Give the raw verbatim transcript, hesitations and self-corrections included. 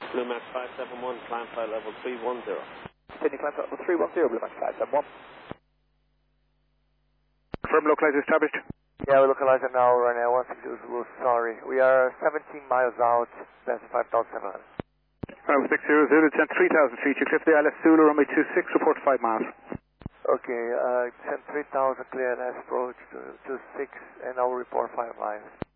Blue Max five seven one, climb flight level three one zero. Continue climb flight level three one zero, Blue Max five seven one. Firm localizer established. Yeah, we're localizing now, right now, one six zero, sorry. We are seventeen miles out, that's five thousand seven hundred. five six zero, Zulu, descent three thousand feet, you cliff the I L S Zulu, runway two six, report five miles. Okay, uh, descent three thousand, clear and approach to two six, and I will report five miles.